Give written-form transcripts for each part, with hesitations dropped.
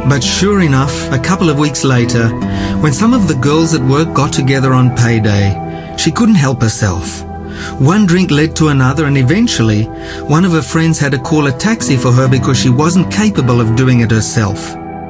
But sure enough, a couple of weeks later, when some of the girls at work got together on payday, she couldn't help herself. One drink led to another, and eventually, one of her friends had to call a taxi for her because she wasn't capable of doing it herself.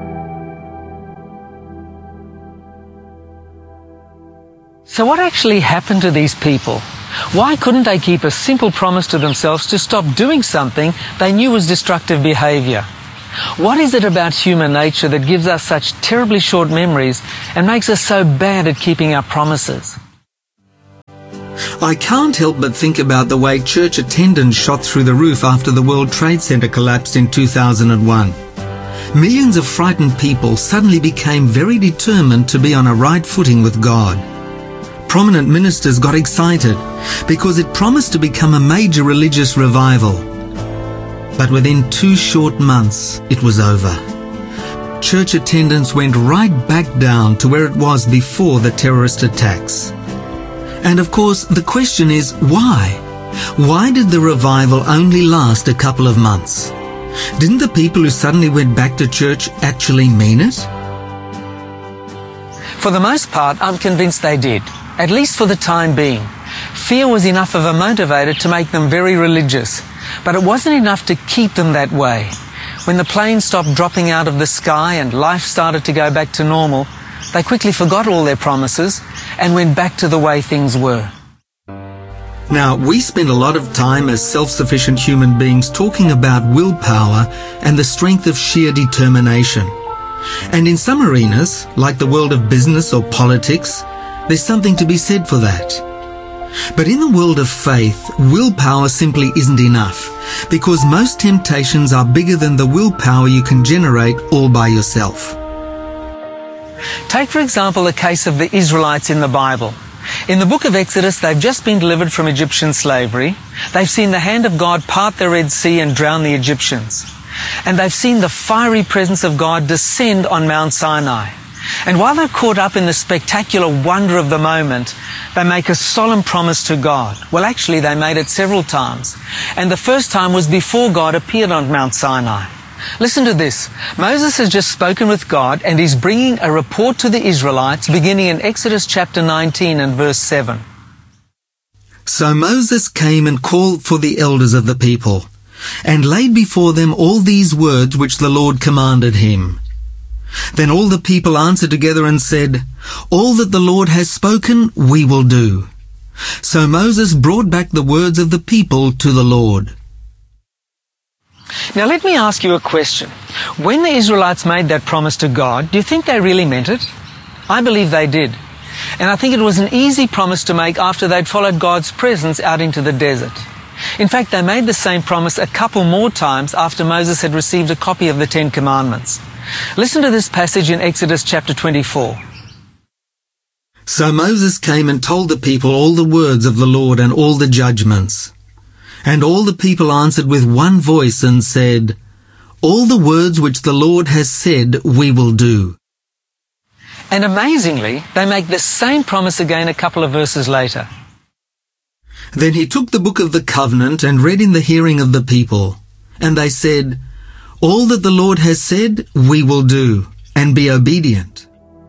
So what actually happened to these people? Why couldn't they keep a simple promise to themselves to stop doing something they knew was destructive behavior? What is it about human nature that gives us such terribly short memories and makes us so bad at keeping our promises? I can't help but think about the way church attendance shot through the roof after the World Trade Center collapsed in 2001. Millions of frightened people suddenly became very determined to be on a right footing with God. Prominent ministers got excited because it promised to become a major religious revival. But within 2 short months, it was over. Church attendance went right back down to where it was before the terrorist attacks. And of course, the question is, why? Why did the revival only last a couple of months? Didn't the people who suddenly went back to church actually mean it? For the most part, I'm convinced they did, at least for the time being. Fear was enough of a motivator to make them very religious, but it wasn't enough to keep them that way. When the planes stopped dropping out of the sky and life started to go back to normal, they quickly forgot all their promises and went back to the way things were. Now, we spend a lot of time as self-sufficient human beings talking about willpower and the strength of sheer determination. And in some arenas, like the world of business or politics, there's something to be said for that. But in the world of faith, willpower simply isn't enough, because most temptations are bigger than the willpower you can generate all by yourself. Take, for example, the case of the Israelites in the Bible. In the book of Exodus, they've just been delivered from Egyptian slavery. They've seen the hand of God part the Red Sea and drown the Egyptians. And they've seen the fiery presence of God descend on Mount Sinai. And while they're caught up in the spectacular wonder of the moment, they make a solemn promise to God. Well, actually, they made it several times. And the first time was before God appeared on Mount Sinai. Listen to this. Moses has just spoken with God, and he's bringing a report to the Israelites beginning in Exodus chapter 19 and verse 7. So Moses came and called for the elders of the people, and laid before them all these words which the Lord commanded him. Then all the people answered together and said, All that the Lord has spoken, we will do. So Moses brought back the words of the people to the Lord. Now let me ask you a question. When the Israelites made that promise to God, do you think they really meant it? I believe they did. And I think it was an easy promise to make after they'd followed God's presence out into the desert. In fact, they made the same promise a couple more times after Moses had received a copy of the 10 Commandments. Listen to this passage in Exodus chapter 24. So Moses came and told the people all the words of the Lord and all the judgments. And all the people answered with one voice and said, All the words which the Lord has said we will do. And amazingly, they make the same promise again a couple of verses later. Then he took the book of the covenant and read in the hearing of the people. And they said, All that the Lord has said we will do, and be obedient.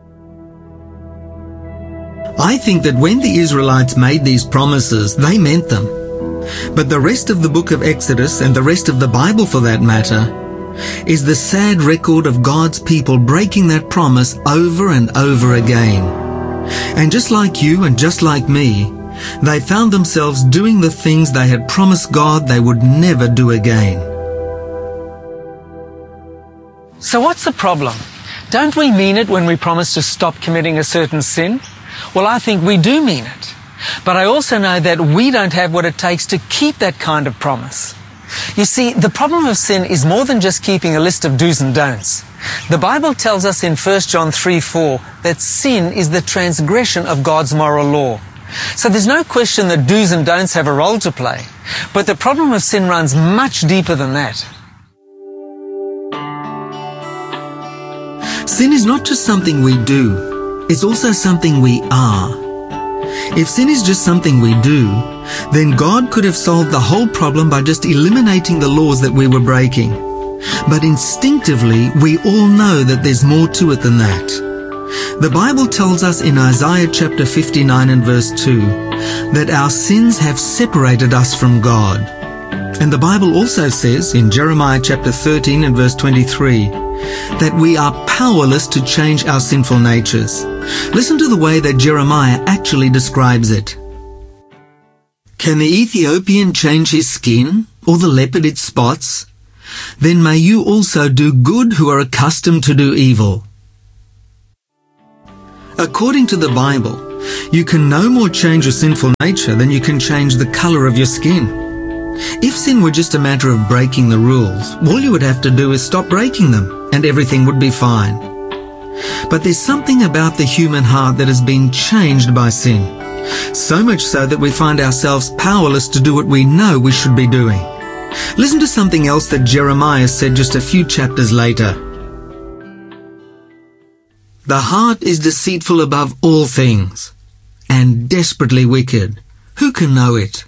I think that when the Israelites made these promises, they meant them. But the rest of the book of Exodus, and the rest of the Bible for that matter, is the sad record of God's people breaking that promise over and over again. And just like you and just like me, they found themselves doing the things they had promised God they would never do again. So what's the problem? Don't we mean it when we promise to stop committing a certain sin? Well, I think we do mean it. But I also know that we don't have what it takes to keep that kind of promise. You see, the problem of sin is more than just keeping a list of do's and don'ts. The Bible tells us in 1 John 3:4 that sin is the transgression of God's moral law. So there's no question that do's and don'ts have a role to play. But the problem of sin runs much deeper than that. Sin is not just something we do, it's also something we are. If sin is just something we do, then God could have solved the whole problem by just eliminating the laws that we were breaking. But instinctively, we all know that there's more to it than that. The Bible tells us in Isaiah chapter 59 and verse 2 that our sins have separated us from God. And the Bible also says in Jeremiah chapter 13 and verse 23 that we are powerless to change our sinful natures. Listen to the way that Jeremiah actually describes it. Can the Ethiopian change his skin, or the leopard its spots? Then may you also do good who are accustomed to do evil. According to the Bible, you can no more change your sinful nature than you can change the color of your skin. If sin were just a matter of breaking the rules, all you would have to do is stop breaking them, and everything would be fine. But there's something about the human heart that has been changed by sin, so much so that we find ourselves powerless to do what we know we should be doing. Listen to something else that Jeremiah said just a few chapters later. The heart is deceitful above all things, and desperately wicked. Who can know it?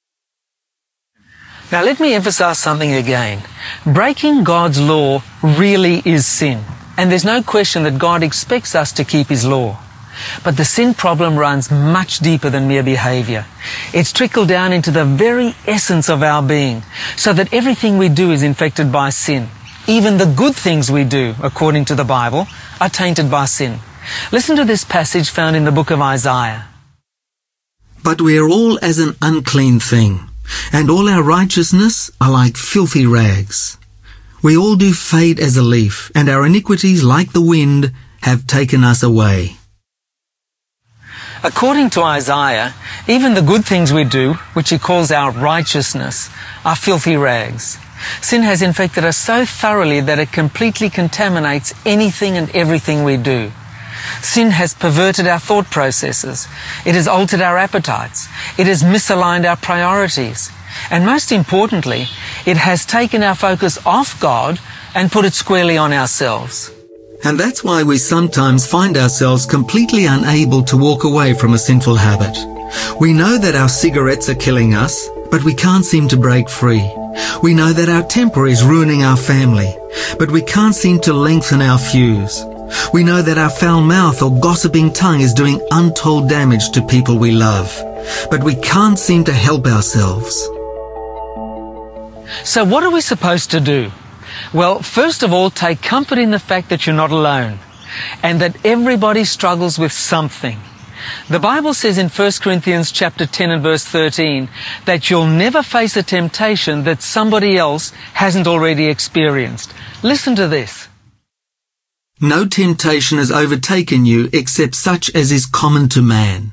Now let me emphasize something again. Breaking God's law really is sin. And there's no question that God expects us to keep His law. But the sin problem runs much deeper than mere behavior. It's trickled down into the very essence of our being, so that everything we do is infected by sin. Even the good things we do, according to the Bible, are tainted by sin. Listen to this passage found in the book of Isaiah. But we are all as an unclean thing, and all our righteousness are like filthy rags. We all do fade as a leaf, and our iniquities, like the wind, have taken us away. According to Isaiah, even the good things we do, which he calls our righteousness, are filthy rags. Sin has infected us so thoroughly that it completely contaminates anything and everything we do. Sin has perverted our thought processes. It has altered our appetites. It has misaligned our priorities. And most importantly, it has taken our focus off God and put it squarely on ourselves. And that's why we sometimes find ourselves completely unable to walk away from a sinful habit. We know that our cigarettes are killing us, but we can't seem to break free. We know that our temper is ruining our family, but we can't seem to lengthen our fuse. We know that our foul mouth or gossiping tongue is doing untold damage to people we love, but we can't seem to help ourselves. So what are we supposed to do? Well, first of all, take comfort in the fact that you're not alone, and that everybody struggles with something. The Bible says in 1 Corinthians chapter 10 and verse 13 that you'll never face a temptation that somebody else hasn't already experienced. Listen to this. No temptation has overtaken you except such as is common to man.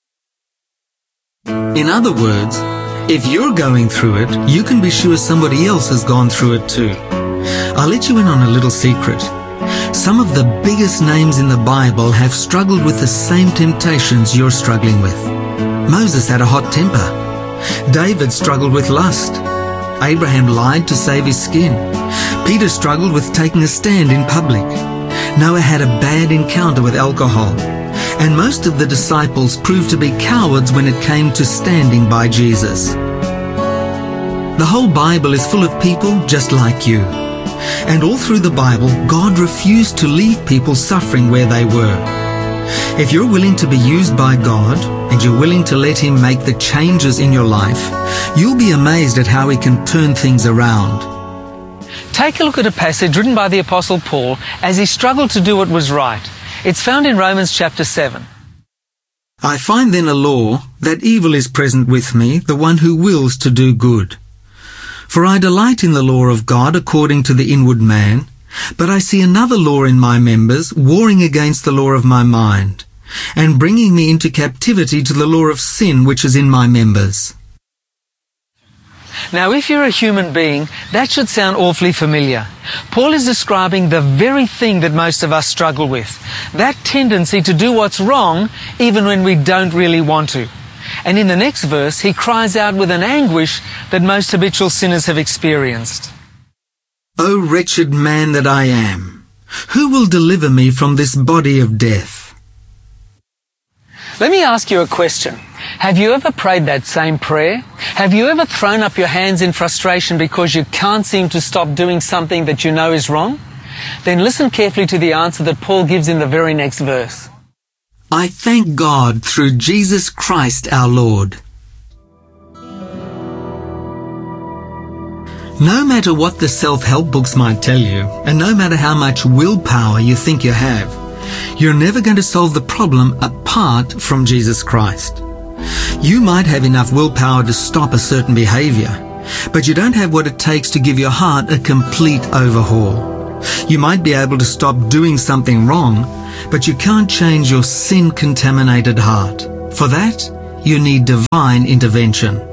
In other words, if you're going through it, you can be sure somebody else has gone through it too. I'll let you in on a little secret. Some of the biggest names in the Bible have struggled with the same temptations you're struggling with. Moses had a hot temper. David struggled with lust. Abraham lied to save his skin. Peter struggled with taking a stand in public. Noah had a bad encounter with alcohol. And most of the disciples proved to be cowards when it came to standing by Jesus. The whole Bible is full of people just like you. And all through the Bible, God refused to leave people suffering where they were. If you're willing to be used by God, and you're willing to let Him make the changes in your life, you'll be amazed at how He can turn things around. Take a look at a passage written by the Apostle Paul as he struggled to do what was right. It's found in Romans chapter 7. I find then a law, that evil is present with me, the one who wills to do good. For I delight in the law of God according to the inward man, but I see another law in my members, warring against the law of my mind, and bringing me into captivity to the law of sin which is in my members. Now, if you're a human being, that should sound awfully familiar. Paul is describing the very thing that most of us struggle with, that tendency to do what's wrong even when we don't really want to. And in the next verse, he cries out with an anguish that most habitual sinners have experienced. O wretched man that I am, who will deliver me from this body of death? Let me ask you a question. Have you ever prayed that same prayer? Have you ever thrown up your hands in frustration because you can't seem to stop doing something that you know is wrong? Then listen carefully to the answer that Paul gives in the very next verse. I thank God through Jesus Christ our Lord. No matter what the self-help books might tell you, and no matter how much willpower you think you have, you're never going to solve the problem apart from Jesus Christ. You might have enough willpower to stop a certain behavior, but you don't have what it takes to give your heart a complete overhaul. You might be able to stop doing something wrong, but you can't change your sin-contaminated heart. For that, you need divine intervention.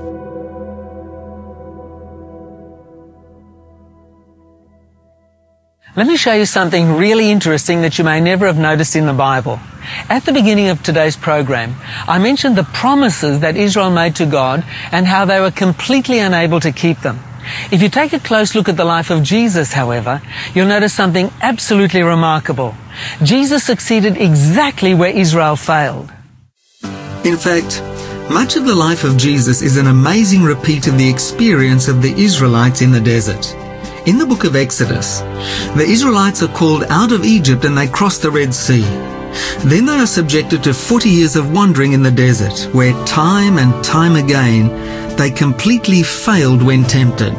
Let me show you something really interesting that you may never have noticed in the Bible. At the beginning of today's program, I mentioned the promises that Israel made to God and how they were completely unable to keep them. If you take a close look at the life of Jesus, however, you'll notice something absolutely remarkable. Jesus succeeded exactly where Israel failed. In fact, much of the life of Jesus is an amazing repeat of the experience of the Israelites in the desert. In the book of Exodus, the Israelites are called out of Egypt and they cross the Red Sea. Then they are subjected to 40 years of wandering in the desert, where time and time again they completely failed when tempted.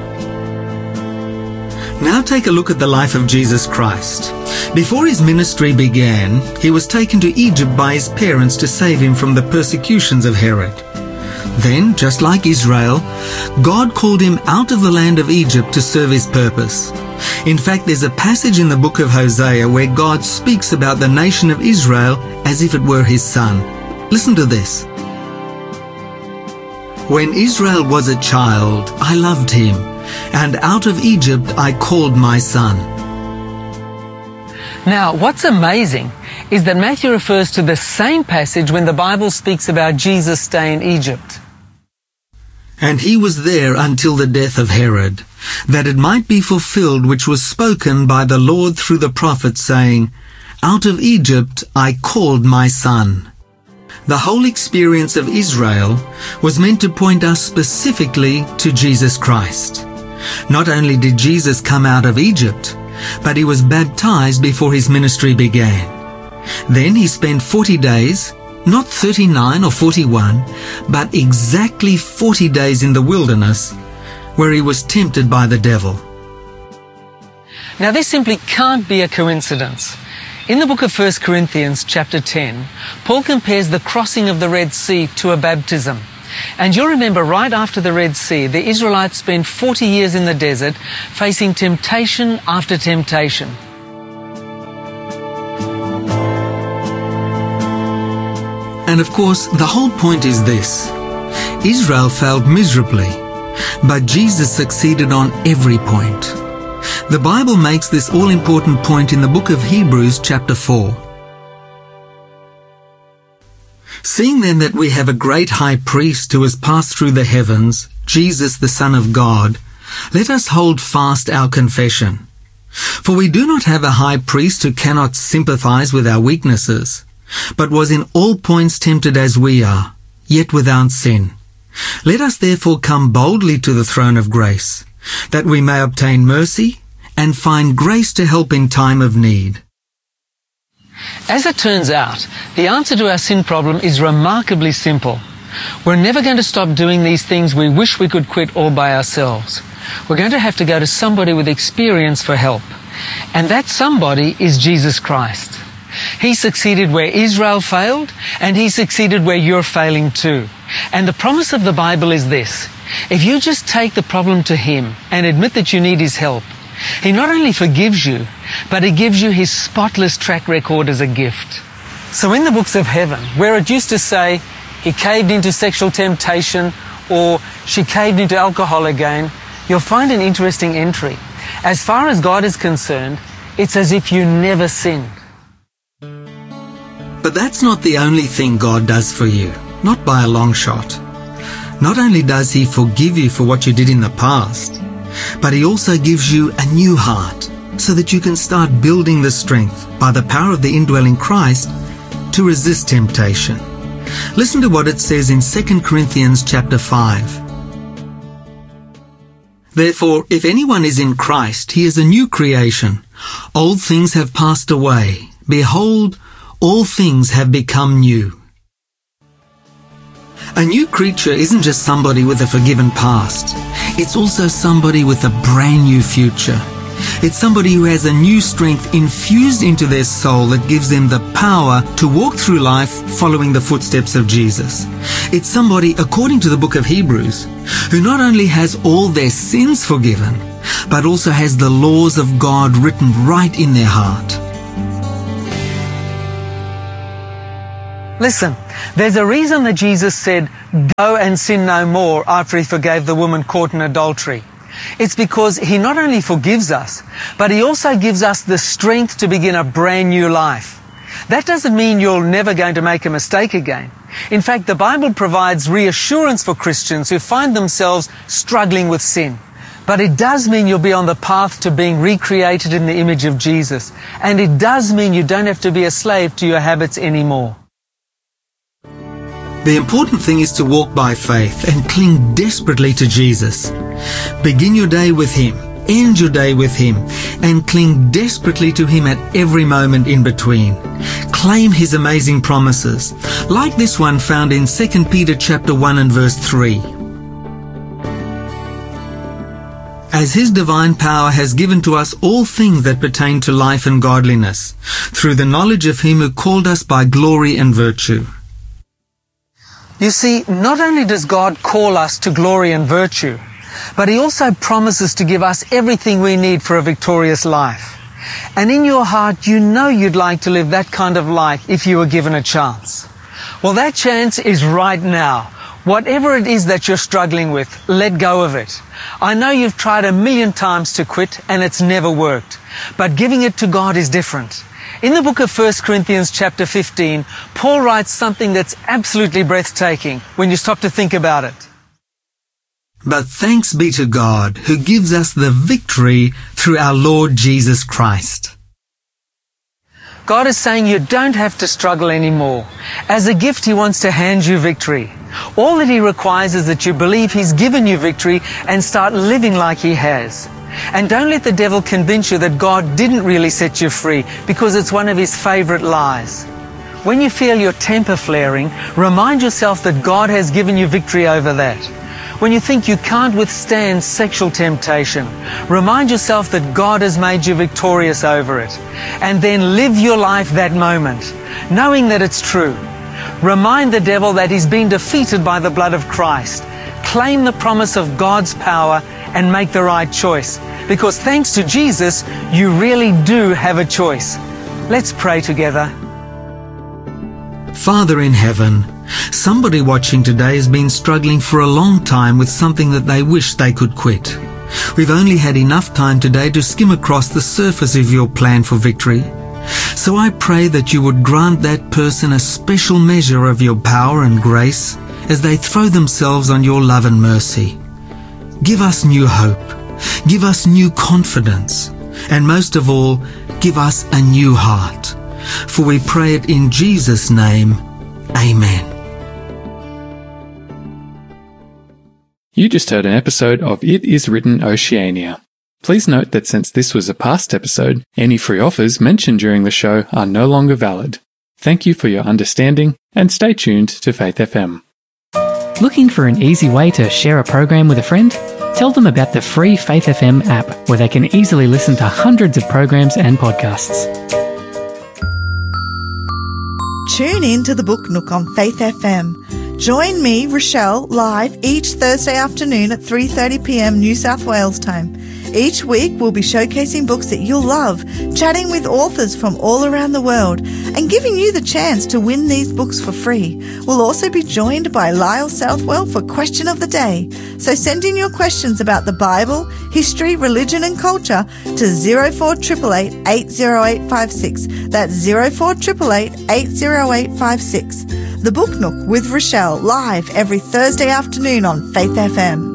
Now take a look at the life of Jesus Christ. Before his ministry began, he was taken to Egypt by his parents to save him from the persecutions of Herod. Then, just like Israel, God called him out of the land of Egypt to serve his purpose. In fact, there's a passage in the book of Hosea where God speaks about the nation of Israel as if it were his son. Listen to this. When Israel was a child, I loved him, and out of Egypt I called my son. Now, what's amazing is that Matthew refers to the same passage when the Bible speaks about Jesus' stay in Egypt. And he was there until the death of Herod, that it might be fulfilled which was spoken by the Lord through the prophet, saying, Out of Egypt I called my son. The whole experience of Israel was meant to point us specifically to Jesus Christ. Not only did Jesus come out of Egypt, but he was baptized before his ministry began. Then he spent 40 days, not 39 or 41, but exactly 40 days in the wilderness, where he was tempted by the devil. Now this simply can't be a coincidence. In the book of 1 Corinthians chapter 10, Paul compares the crossing of the Red Sea to a baptism. And you'll remember right after the Red Sea, the Israelites spent 40 years in the desert facing temptation after temptation. And of course, the whole point is this. Israel failed miserably, but Jesus succeeded on every point. The Bible makes this all-important point in the book of Hebrews chapter 4. Seeing then that we have a great high priest who has passed through the heavens, Jesus the Son of God, let us hold fast our confession. For we do not have a high priest who cannot sympathize with our weaknesses, but was in all points tempted as we are, yet without sin. Let us therefore come boldly to the throne of grace, that we may obtain mercy and find grace to help in time of need. As it turns out, the answer to our sin problem is remarkably simple. We're never going to stop doing these things we wish we could quit all by ourselves. We're going to have to go to somebody with experience for help. And that somebody is Jesus Christ. He succeeded where Israel failed, and he succeeded where you're failing too. And the promise of the Bible is this: if you just take the problem to him and admit that you need his help, he not only forgives you, but he gives you his spotless track record as a gift. So in the books of heaven, where it used to say he caved into sexual temptation or she caved into alcohol again, you'll find an interesting entry. As far as God is concerned, it's as if you never sinned. But that's not the only thing God does for you, not by a long shot. Not only does he forgive you for what you did in the past, but he also gives you a new heart so that you can start building the strength by the power of the indwelling Christ to resist temptation. Listen to what it says in 2 Corinthians chapter 5. Therefore, if anyone is in Christ, he is a new creation. Old things have passed away. Behold, all things have become new. A new creature isn't just somebody with a forgiven past. It's also somebody with a brand new future. It's somebody who has a new strength infused into their soul that gives them the power to walk through life following the footsteps of Jesus. It's somebody, according to the book of Hebrews, who not only has all their sins forgiven, but also has the laws of God written right in their heart. Listen, there's a reason that Jesus said, "Go and sin no more," after he forgave the woman caught in adultery. It's because he not only forgives us, but he also gives us the strength to begin a brand new life. That doesn't mean you're never going to make a mistake again. In fact, the Bible provides reassurance for Christians who find themselves struggling with sin. But it does mean you'll be on the path to being recreated in the image of Jesus. And it does mean you don't have to be a slave to your habits anymore. The important thing is to walk by faith and cling desperately to Jesus. Begin your day with Him, end your day with Him, and cling desperately to Him at every moment in between. Claim His amazing promises, like this one found in 2 Peter chapter 1 and verse 3. As His divine power has given to us all things that pertain to life and godliness, through the knowledge of Him who called us by glory and virtue. You see, not only does God call us to glory and virtue, but He also promises to give us everything we need for a victorious life. And in your heart, you know you'd like to live that kind of life if you were given a chance. Well, that chance is right now. Whatever it is that you're struggling with, let go of it. I know you've tried 1,000,000 times to quit and it's never worked, but giving it to God is different. In the book of 1 Corinthians chapter 15, Paul writes something that's absolutely breathtaking when you stop to think about it. But thanks be to God who gives us the victory through our Lord Jesus Christ. God is saying you don't have to struggle anymore. As a gift, He wants to hand you victory. All that He requires is that you believe He's given you victory and start living like He has. And don't let the devil convince you that God didn't really set you free, because it's one of his favorite lies. When you feel your temper flaring, remind yourself that God has given you victory over that. When you think you can't withstand sexual temptation, remind yourself that God has made you victorious over it. And then live your life that moment, knowing that it's true. Remind the devil that he's been defeated by the blood of Christ. Claim the promise of God's power and make the right choice. Because thanks to Jesus, you really do have a choice. Let's pray together. Father in heaven, somebody watching today has been struggling for a long time with something that they wish they could quit. We've only had enough time today to skim across the surface of your plan for victory. So I pray that you would grant that person a special measure of your power and grace as they throw themselves on your love and mercy. Give us new hope, give us new confidence, and most of all, give us a new heart. For we pray it in Jesus' name. Amen. You just heard an episode of It Is Written Oceania. Please note that since this was a past episode, any free offers mentioned during the show are no longer valid. Thank you for your understanding, and stay tuned to Faith FM. Looking for an easy way to share a program with a friend? Tell them about the free Faith FM app, where they can easily listen to hundreds of programs and podcasts. Tune in to the Book Nook on Faith FM. Join me, Rochelle, live each Thursday afternoon at 3:30 p.m. New South Wales time. Each week we'll be showcasing books that you'll love, chatting with authors from all around the world, and giving you the chance to win these books for free. We'll also be joined by Lyle Southwell for Question of the Day. So send in your questions about the Bible, history, religion and culture to 0488 80856. That's 0488 80856. The Book Nook with Rochelle, live every Thursday afternoon on Faith FM.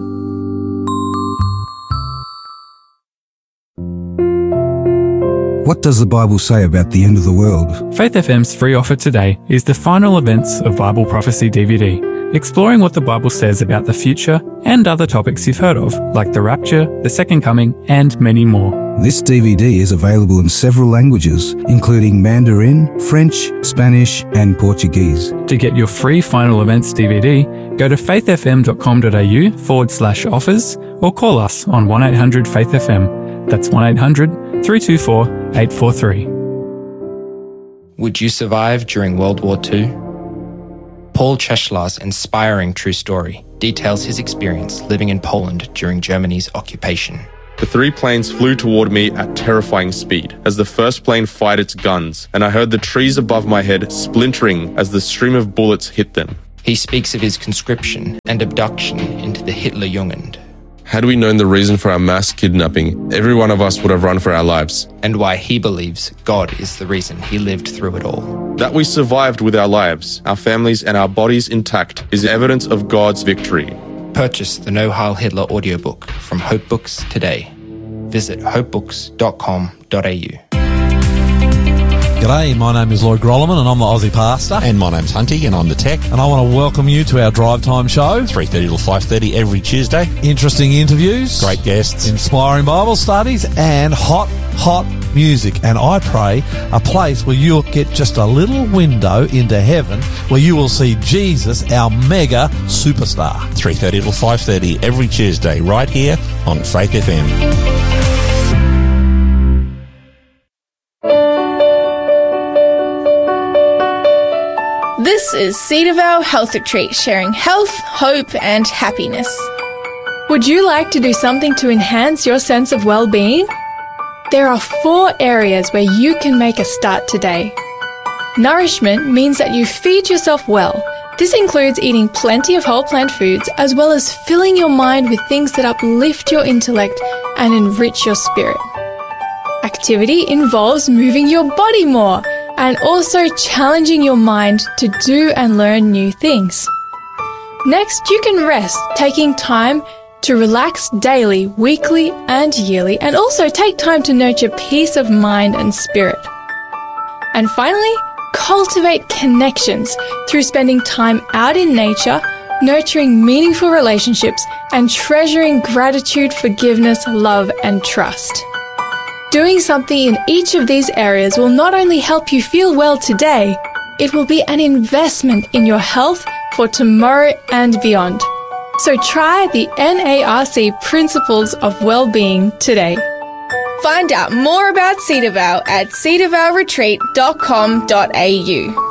What does the Bible say about the end of the world? Faith FM's free offer today is the Final Events of Bible Prophecy DVD, exploring what the Bible says about the future and other topics you've heard of, like the rapture, the second coming, and many more. This DVD is available in several languages, including Mandarin, French, Spanish, and Portuguese. To get your free Final Events DVD, go to faithfm.com.au/offers or call us on 1-800-FAITH-FM. That's 1-800-324-843. Would you survive during World War II? Paul Cheshlar's inspiring true story details his experience living in Poland during Germany's occupation. The 3 planes flew toward me at terrifying speed as the first plane fired its guns, and I heard the trees above my head splintering as the stream of bullets hit them. He speaks of his conscription and abduction into the Hitlerjugend. Had we known the reason for our mass kidnapping, every one of us would have run for our lives. And why he believes God is the reason he lived through it all. That we survived with our lives, our families, and our bodies intact is evidence of God's victory. Purchase the No Heil Hitler audiobook from Hope Books today. Visit hopebooks.com.au. G'day, my name is Lloyd Grolleman and I'm the Aussie Pastor. And my name's Hunty and I'm the Tech. And I want to welcome you to our Drive Time show. 3:30 till 5:30 every Tuesday. Interesting interviews. Great guests. Inspiring Bible studies and hot music. And I pray a place where you'll get just a little window into heaven where you will see Jesus, our mega superstar. 3:30 till 5:30 every Tuesday right here on Faith FM. This is Cedarvale Health Retreat, sharing health, hope and happiness. Would you like to do something to enhance your sense of well-being? There are 4 areas where you can make a start today. Nourishment means that you feed yourself well. This includes eating plenty of whole plant foods as well as filling your mind with things that uplift your intellect and enrich your spirit. Activity involves moving your body more and also challenging your mind to do and learn new things. Next, you can rest, taking time to relax daily, weekly, and yearly, and also take time to nurture peace of mind and spirit. And finally, cultivate connections through spending time out in nature, nurturing meaningful relationships, and treasuring gratitude, forgiveness, love, and trust. Doing something in each of these areas will not only help you feel well today, it will be an investment in your health for tomorrow and beyond. So try the NARC Principles of Wellbeing today. Find out more about Cedarvale at cedarvaleretreat.com.au.